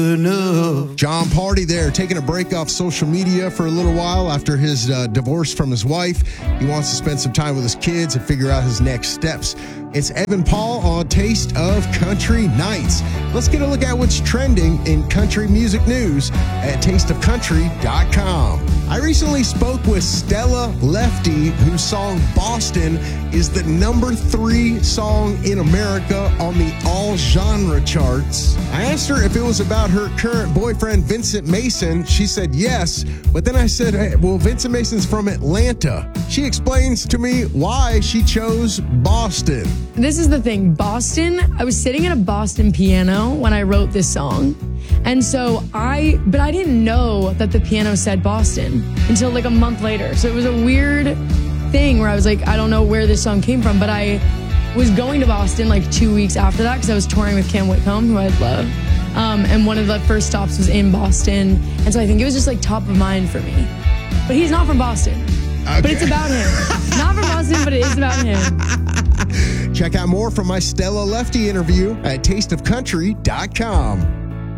John Party there, taking a break off social media for a little while after his divorce from his wife. He wants to spend some time with his kids and figure out his next steps. It's Evan Paul on Taste of Country Nights. Let's get a look at what's trending in country music news at tasteofcountry.com. I recently spoke with Stella Lefty, whose song Boston is the number 3 song in America on the all genre charts. I asked her if it was about her current boyfriend, Vincent Mason. She said yes, but then I said, hey, well, Vincent Mason's from Atlanta. She explains to me why she chose Boston. This is the thing, Boston, I was sitting at a Boston piano when I wrote this song. And so I didn't know that the piano said Boston until like a month later. So it was a weird thing where I was like, I don't know where this song came from, but I was going to Boston like 2 weeks after that because I was touring with Cam Whitcomb, who I love. And one of the first stops was in Boston. And so I think it was just like top of mind for me. But he's not from Boston. Okay. But it's about him. Not from Boston, but it is about him. Check out more from my Stella Lefty interview at tasteofcountry.com.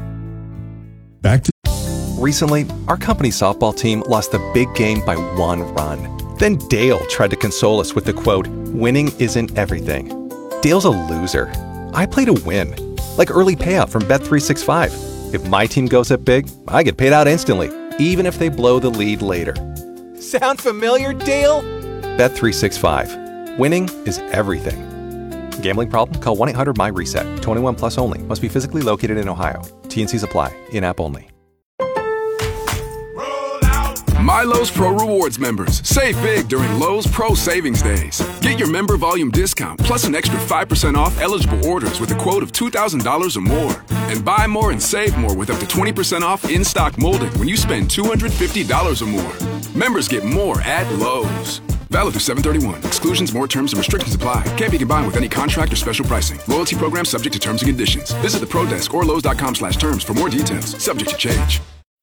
Recently, our company softball team lost a big game by 1 run. Then Dale tried to console us with the quote, "Winning isn't everything." Dale's a loser. I play to win. Like early payout from Bet365. If my team goes up big, I get paid out instantly, even if they blow the lead later. Sound familiar, Dale? Bet365. Winning is everything. Gambling problem? Call 1-800-MY-RESET. 21 plus only. Must be physically located in Ohio. T&Cs apply. In-app only. My Lowe's Pro Rewards members, save big during Lowe's Pro Savings Days. Get your member volume discount plus an extra 5% off eligible orders with a quote of $2,000 or more. And buy more and save more with up to 20% off in-stock molding when you spend $250 or more. Members get more at Lowe's. Valid through 7/31. Exclusions, more terms, and restrictions apply. Can't be combined with any contract or special pricing. Loyalty program subject to terms and conditions. Visit the Pro Desk or Lowe's.com/terms for more details. Subject to change.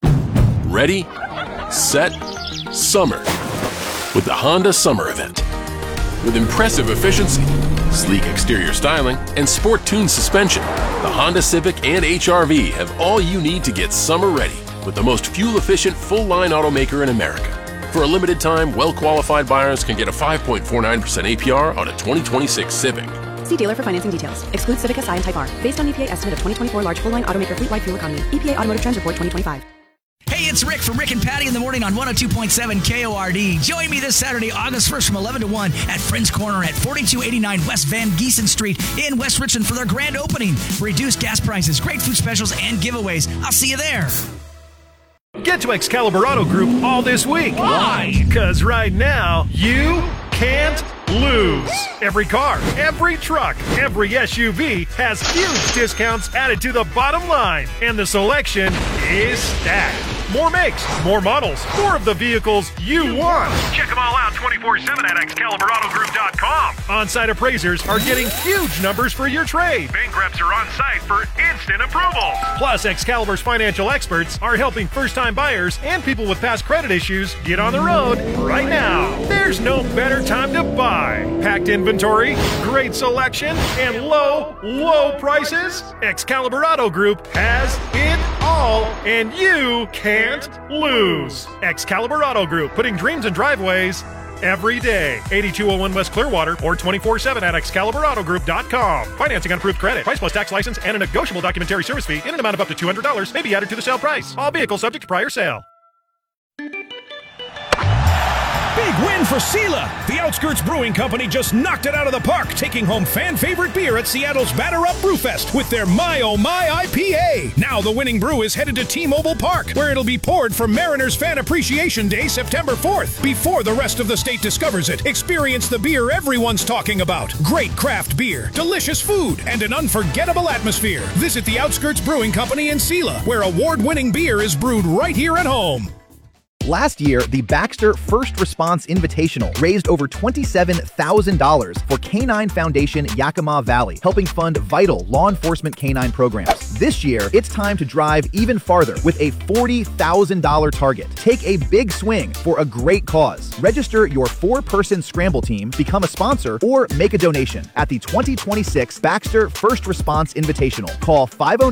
Ready, set, summer with the Honda Summer Event. With impressive efficiency, sleek exterior styling, and sport-tuned suspension, the Honda Civic and HR-V have all you need to get summer ready with the most fuel-efficient full-line automaker in America. For a limited time, well-qualified buyers can get a 5.49% APR on a 2026 Civic. See dealer for financing details. Excludes Civic SI and Type R. Based on EPA estimate of 2024 large full-line automaker fleet-wide fuel economy. EPA Automotive Trends Report 2025. Hey, it's Rick from Rick and Patty in the Morning on 102.7 KORD. Join me this Saturday, August 1st from 11 to 1 at Friends Corner at 4289 West Van Giesen Street in West Richmond for their grand opening. Reduced gas prices, great food specials, and giveaways. I'll see you there. Get to Excalibur Auto Group all this week. Why? Because right now, you can't lose. Every car, every truck, every SUV has huge discounts added to the bottom line. And the selection is stacked. More makes, more models, more of the vehicles you want. Check them all out 24/7 at ExcaliburAutoGroup.com. On-site appraisers are getting huge numbers for your trade. Bank reps are on site for instant approval. Plus, Excalibur's financial experts are helping first-time buyers and people with past credit issues get on the road right now. There's no better time to buy. Packed inventory, great selection, and low, low prices. Excalibur Auto Group has it all, and you can't lose. Excalibur Auto Group, putting dreams in driveways every day. 8201 West Clearwater or 24/7 at ExcaliburAutoGroup.com. Financing on approved credit. Price plus tax license and a negotiable documentary service fee in an amount of up to $200 may be added to the sale price. All vehicles subject to prior sale. Big win for Sela! The Outskirts Brewing Company just knocked it out of the park, taking home fan-favorite beer at Seattle's Batter Up Brewfest with their My Oh My IPA. Now the winning brew is headed to T-Mobile Park, where it'll be poured for Mariners Fan Appreciation Day, September 4th. Before the rest of the state discovers it, experience the beer everyone's talking about. Great craft beer, delicious food, and an unforgettable atmosphere. Visit the Outskirts Brewing Company in Sela, where award-winning beer is brewed right here at home. Last year, the Baxter First Response Invitational raised over $27,000 for Canine Foundation Yakima Valley, helping fund vital law enforcement canine programs. This year, it's time to drive even farther with a $40,000 target. Take a big swing for a great cause. Register your 4-person scramble team, become a sponsor, or make a donation at the 2026 Baxter First Response Invitational. Call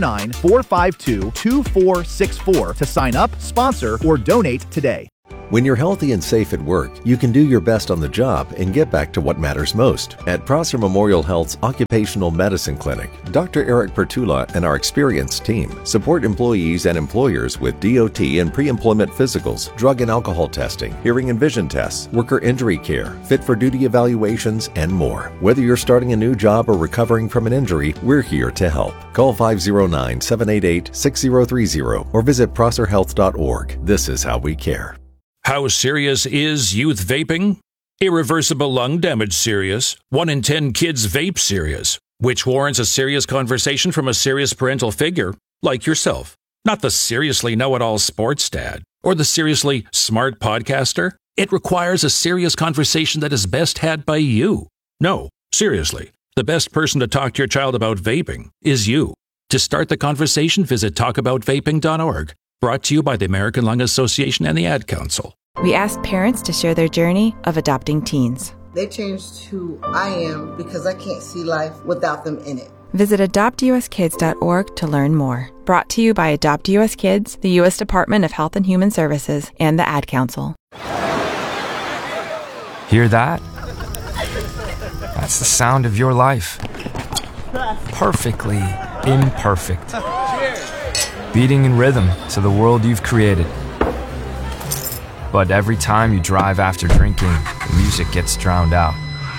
509-452-2464 to sign up, sponsor, or donate today. When you're healthy and safe at work, you can do your best on the job and get back to what matters most. At Prosser Memorial Health's Occupational Medicine Clinic, Dr. Eric Pertula and our experienced team support employees and employers with DOT and pre-employment physicals, drug and alcohol testing, hearing and vision tests, worker injury care, fit for duty evaluations, and more. Whether you're starting a new job or recovering from an injury, we're here to help. Call 509-788-6030 or visit prosserhealth.org. This is how we care. How serious is youth vaping? Irreversible lung damage serious. 1 in 10 kids vape serious, which warrants a serious conversation from a serious parental figure like yourself. Not the seriously know-it-all sports dad or the seriously smart podcaster. It requires a serious conversation that is best had by you. No, seriously, the best person to talk to your child about vaping is you. To start the conversation, visit talkaboutvaping.org. Brought to you by the American Lung Association and the Ad Council. We asked parents to share their journey of adopting teens. They changed who I am because I can't see life without them in it. Visit adoptuskids.org to learn more. Brought to you by Adopt US Kids, the U.S. Department of Health and Human Services, and the Ad Council. Hear that? That's the sound of your life. Perfectly imperfect. Beating in rhythm to the world you've created. But every time you drive after drinking, the music gets drowned out.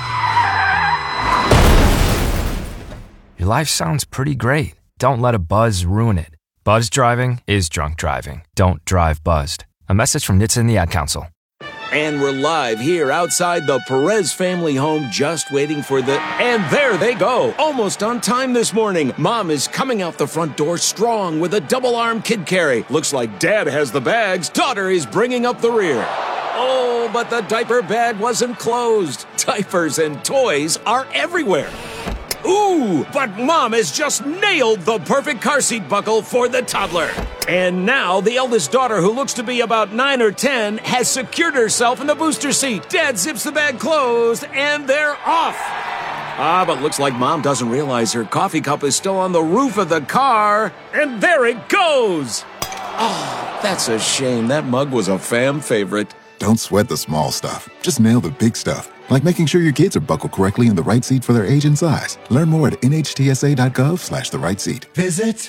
Your life sounds pretty great. Don't let a buzz ruin it. Buzz driving is drunk driving. Don't drive buzzed. A message from NHTSA and the Ad Council. And we're live here outside the Perez family home, just waiting for the... And there they go, almost on time this morning. Mom is coming out the front door strong with a double-arm kid carry. Looks like Dad has the bags. Daughter is bringing up the rear. Oh, but the diaper bag wasn't closed. Diapers and toys are everywhere. Ooh, but Mom has just nailed the perfect car seat buckle for the toddler. And now the eldest daughter, who looks to be about 9 or 10, has secured herself in the booster seat. Dad zips the bag closed, and they're off. But looks like Mom doesn't realize her coffee cup is still on the roof of the car. And there it goes. Oh, that's a shame. That mug was a fam favorite. Don't sweat the small stuff. Just nail the big stuff. Like making sure your kids are buckled correctly in the right seat for their age and size. Learn more at nhtsa.gov/the right seat. Visit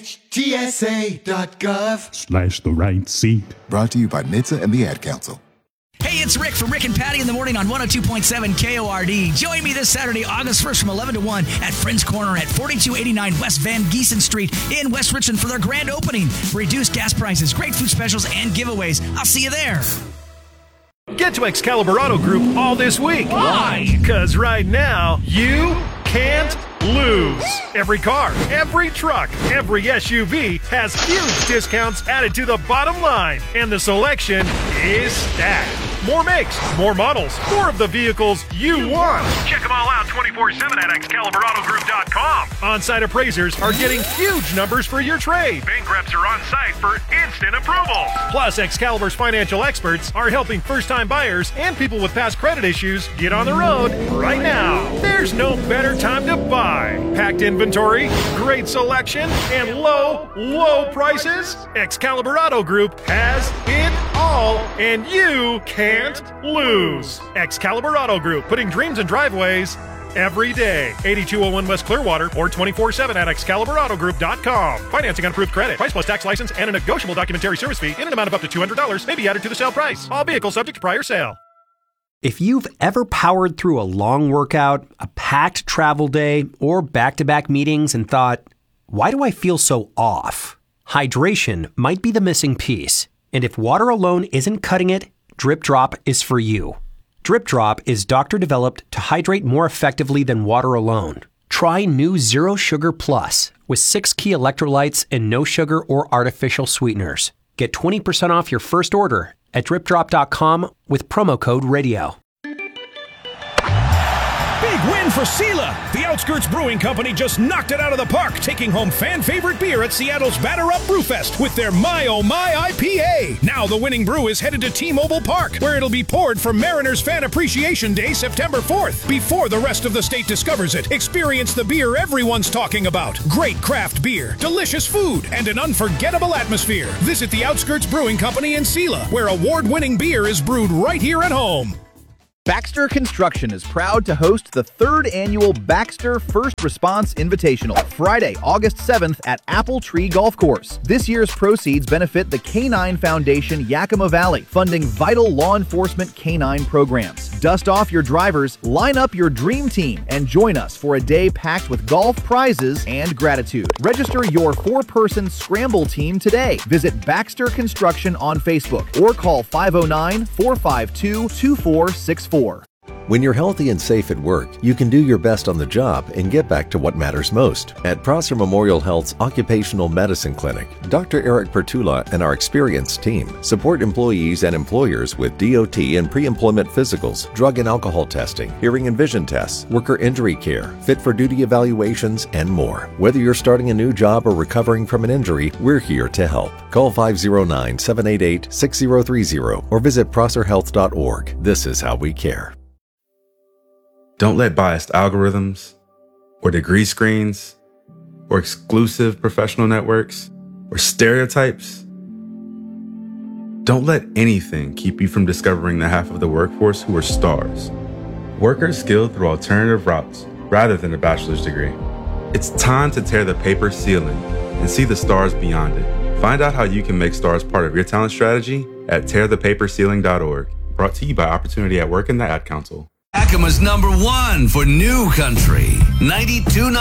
nhtsa.gov/the right seat. Brought to you by NHTSA and the Ad Council. Hey, it's Rick from Rick and Patty in the morning on 102.7 KORD. Join me this Saturday, August 1st from 11 to 1 at Friends Corner at 4289 West Van Giesen Street in West Richland for their grand opening. Reduced gas prices, great food specials, and giveaways. I'll see you there. Get to Excalibur Auto Group all this week. Why? Because right now, you can't lose. Every car, every truck, every SUV has huge discounts added to the bottom line. And the selection is stacked. More makes, more models, more of the vehicles you want. Check them all out 24/7 at ExcaliburAutoGroup.com. On-site appraisers are getting huge numbers for your trade. Bank reps are on site for instant approval. Plus, Excalibur's financial experts are helping first-time buyers and people with past credit issues get on the road right now. There's no better time to buy. Packed inventory, great selection, and low, low prices. Excalibur Auto Group has it all, and you can't lose. Excalibur Auto Group, putting dreams in driveways every day. 8201 West Clearwater or 24/7 at ExcaliburAutoGroup.com. Financing on approved credit. Price plus tax license and a negotiable documentary service fee in an amount of up to $200 may be added to the sale price. All vehicles subject to prior sale. If you've ever powered through a long workout, a packed travel day, or back-to-back meetings and thought, why do I feel so off? Hydration might be the missing piece. And if water alone isn't cutting it, Drip Drop is for you. Drip Drop is doctor-developed to hydrate more effectively than water alone. Try new Zero Sugar Plus with 6 key electrolytes and no sugar or artificial sweeteners. Get 20% off your first order at dripdrop.com with promo code radio. Big win for Sela. The Outskirts Brewing Company just knocked it out of the park, taking home fan favorite beer at Seattle's Batter Up Brewfest with their My Oh My IPA. Now the winning brew is headed to T-Mobile Park, where it'll be poured for Mariners Fan Appreciation Day, September 4th. Before the rest of the state discovers it, experience the beer everyone's talking about. Great craft beer, delicious food, and an unforgettable atmosphere. Visit the Outskirts Brewing Company in Sela, where award-winning beer is brewed right here at home. Baxter Construction is proud to host the 3rd annual Baxter First Response Invitational, Friday, August 7th at Apple Tree Golf Course. This year's proceeds benefit the K9 Foundation Yakima Valley, funding vital law enforcement K9 programs. Dust off your drivers, line up your dream team, and join us for a day packed with golf prizes and gratitude. Register your 4-person scramble team today. Visit Baxter Construction on Facebook or call 509-452-2464. When you're healthy and safe at work, you can do your best on the job and get back to what matters most. At Prosser Memorial Health's Occupational Medicine Clinic, Dr. Eric Pertula and our experienced team support employees and employers with DOT and pre-employment physicals, drug and alcohol testing, hearing and vision tests, worker injury care, fit-for-duty evaluations, and more. Whether you're starting a new job or recovering from an injury, we're here to help. Call 509-788-6030 or visit prosserhealth.org. This is how we care. Don't let biased algorithms or degree screens or exclusive professional networks or stereotypes. Don't let anything keep you from discovering the half of the workforce who are stars. Workers skilled through alternative routes rather than a bachelor's degree. It's time to tear the paper ceiling and see the stars beyond it. Find out how you can make stars part of your talent strategy at tearthepaperceiling.org. Brought to you by Opportunity at Work and the Ad Council. Yakima's #1 for new country, 92.9